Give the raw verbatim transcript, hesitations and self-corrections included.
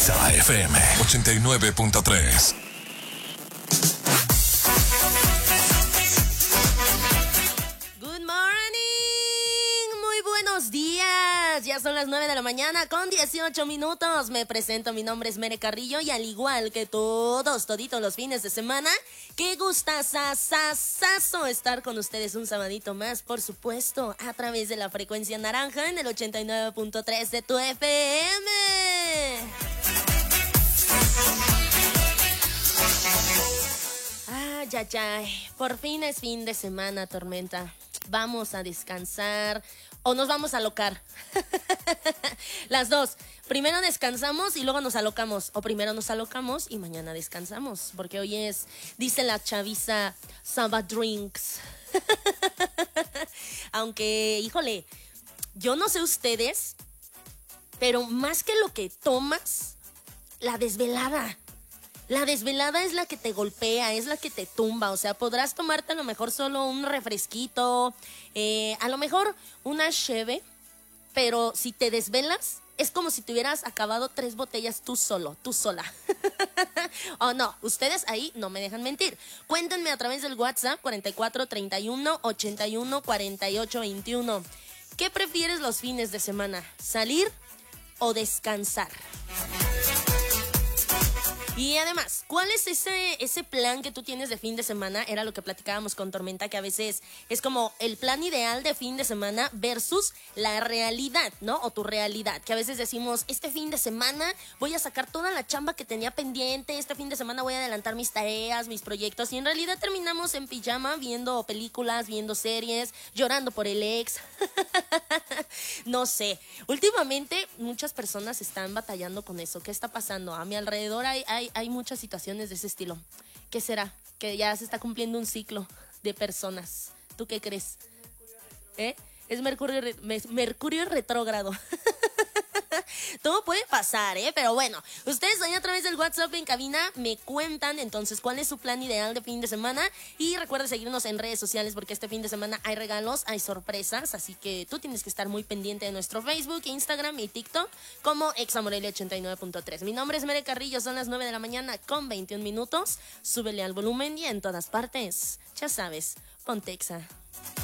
Exa F M ochenta y nueve punto tres. Good morning, muy buenos días. Ya son las nueve de la mañana con dieciocho minutos. Me presento, mi nombre es Mere Carrillo y al igual que todos, toditos los fines de semana, qué gustazazazazo estar con ustedes un sabadito más, por supuesto, a través de la frecuencia naranja en el ochenta y nueve punto tres de tu F M. Ay, ay, ay, por fin es fin de semana, Tormenta. Vamos a descansar o nos vamos a alocar. Las dos. Primero descansamos y luego nos alocamos. O primero nos alocamos y mañana descansamos. Porque hoy es, dice la chaviza, Saba Drinks. Aunque, híjole, yo no sé ustedes, pero más que lo que tomas, la desvelada. La desvelada es la que te golpea, es la que te tumba. O sea, podrás tomarte a lo mejor solo un refresquito, eh, a lo mejor una cheve, pero si te desvelas, es como si te hubieras acabado tres botellas tú solo, tú sola. O oh, no, ustedes ahí no me dejan mentir. Cuéntenme a través del WhatsApp cuarenta y cuatro, treinta y uno, ochenta y uno, cuarenta y ocho, veintiuno. ¿Qué prefieres los fines de semana? ¿Salir o descansar? Y además, ¿cuál es ese, ese plan que tú tienes de fin de semana? Era lo que platicábamos con Tormenta, que a veces es como el plan ideal de fin de semana versus la realidad, ¿no? O tu realidad, que a veces decimos, este fin de semana voy a sacar toda la chamba que tenía pendiente, este fin de semana voy a adelantar mis tareas, mis proyectos, y en realidad terminamos en pijama viendo películas, viendo series, llorando por el ex. No sé, últimamente muchas personas están batallando con eso. ¿Qué está pasando? A mi alrededor hay, hay, hay muchas situaciones de ese estilo. ¿Qué será? Que ya se está cumpliendo un ciclo de personas. ¿Tú qué crees? ¿Eh? Es Mercurio, Mercurio retrógrado. Todo puede pasar, ¿eh? Pero bueno, ustedes ahí a través del WhatsApp en cabina me cuentan entonces cuál es su plan ideal de fin de semana. Y recuerda seguirnos en redes sociales porque este fin de semana hay regalos, hay sorpresas. Así que tú tienes que estar muy pendiente de nuestro Facebook, Instagram y TikTok como Examorelia ochenta y nueve punto tres. Mi nombre es Mere Carrillo, son las nueve de la mañana con veintiún minutos. Súbele al volumen y en todas partes, ya sabes, ponte Exa.